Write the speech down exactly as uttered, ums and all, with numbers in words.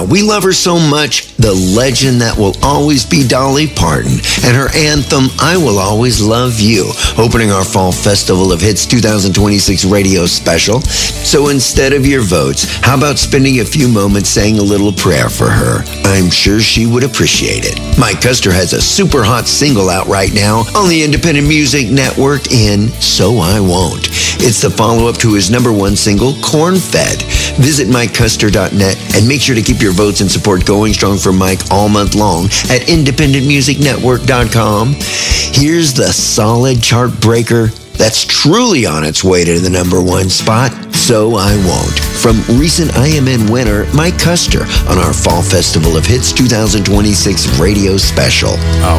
We love her so much, the legend that will always be Dolly Parton, and her anthem, I Will Always Love You, opening our Fall Festival of Hits twenty twenty-six radio special. So instead of your votes, how about spending a few moments saying a little prayer for her? I'm sure she would appreciate it. Mike Custer has a super hot single out right now on the Independent Music Network in So I Won't. It's the follow-up to his number one single, Corn Fed. Visit mike custer dot net and make sure to keep your votes and support going strong for Mike all month long at independent music network dot com. Here's the solid chart breaker that's truly on its way to the number one spot, So I Won't. From recent I M N winner Mike Custer on our Fall Festival of Hits twenty twenty-six radio special. I